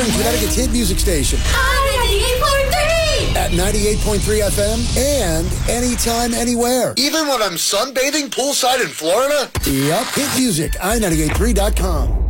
Southern Connecticut's hit music station. At 98.3 FM and anytime, anywhere. Even when I'm sunbathing poolside in Florida? Yep. Hit music, i983.com.